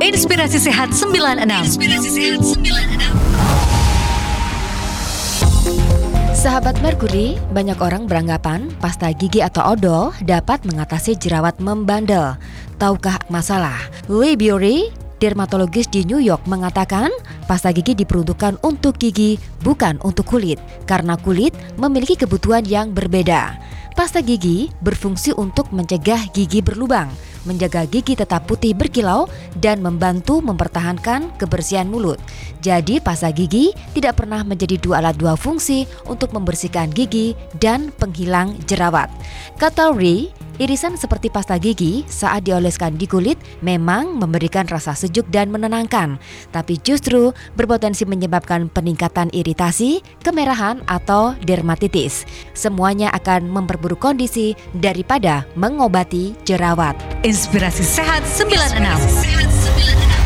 Inspirasi Sehat 96. Sahabat Merkuri, banyak orang beranggapan pasta gigi atau odol dapat mengatasi jerawat membandel. Tahukah masalah? Lee Bury, dermatologis di New York, mengatakan pasta gigi diperuntukkan untuk gigi, bukan untuk kulit, karena kulit memiliki kebutuhan yang berbeda. Pasta gigi berfungsi untuk mencegah gigi berlubang, menjaga gigi tetap putih berkilau, dan membantu mempertahankan kebersihan mulut. Jadi pasta gigi tidak pernah menjadi dua alat dua fungsi untuk membersihkan gigi dan penghilang jerawat. Kata Ri, irisan seperti pasta gigi saat dioleskan di kulit memang memberikan rasa sejuk dan menenangkan, tapi justru berpotensi menyebabkan peningkatan iritasi, kemerahan, atau dermatitis. Semuanya akan memperburuk kondisi daripada mengobati jerawat. Inspirasi Sehat 96.